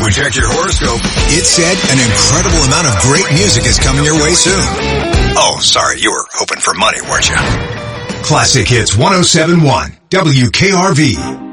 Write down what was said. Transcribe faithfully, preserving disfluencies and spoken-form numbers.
We checked your horoscope. It said an incredible amount of great music is coming your way soon. Oh, sorry, you were hoping for money, weren't you? Classic Hits one oh seven point one, W K R V.